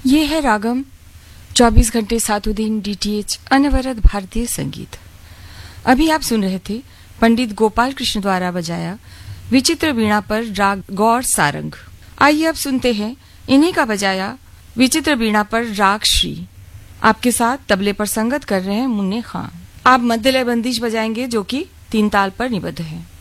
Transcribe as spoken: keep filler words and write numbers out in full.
ये है रागम, चौबीस घंटे सातों दिन डीटीएच अनवरत भारतीय संगीत। अभी आप सुन रहे थे पंडित गोपाल कृष्ण द्वारा बजाया विचित्र वीणा पर राग गौर सारंग। आइए अब सुनते हैं इन्हीं का बजाया विचित्र वीणा पर राग श्री। आपके साथ तबले पर संगत कर रहे हैं मुन्ने खान। आप मध्य लय बंदिश बजाएंगे जो कि तीन ताल पर निबद्ध है।